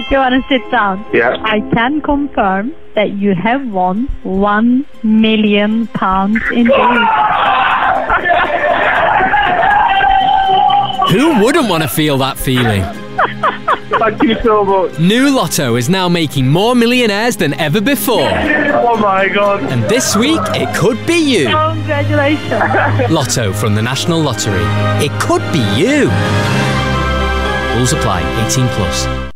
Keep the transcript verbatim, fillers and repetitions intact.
You want to sit down? Yeah. I can confirm that you have won one million pounds indeed. Who wouldn't want to feel that feeling? Thank you so much. New Lotto is now making more millionaires than ever before. Oh my God. And this week, it could be you. Congratulations. Lotto from the National Lottery. It could be you. Rules apply. eighteen plus.